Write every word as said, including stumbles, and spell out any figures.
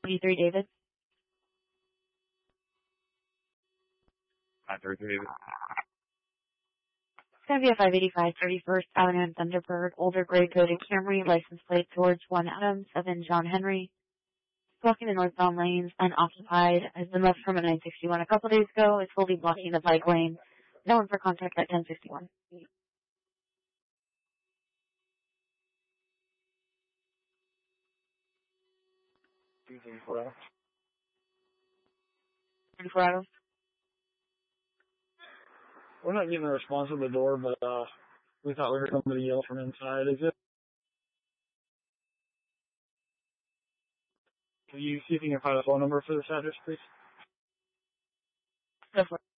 three David. five thirty-three David. It's going to be a five eighty-five thirty-first Avenue Thunderbird, older gray coded Camry, license plate George one Adams, seven John Henry. Blocking the northbound lanes, unoccupied, has been left from a nine sixty-one a couple days ago. It's fully blocking the bike lane. No one for contact at ten sixty-one. thirty-four Adams. thirty-four Adams. We're not getting a response at the door, but uh, we thought we heard somebody yell from inside. Is it? Can you see if you can find a phone number for this address, please? Go for it.